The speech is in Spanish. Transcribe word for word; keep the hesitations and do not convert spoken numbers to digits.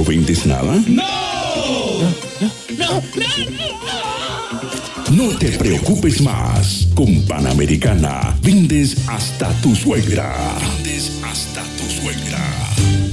vendes nada? ¡No! ¡No! ¡No! ¡No! No te preocupes más. Con Panamericana vendes hasta tu suegra. Vendes hasta tu suegra.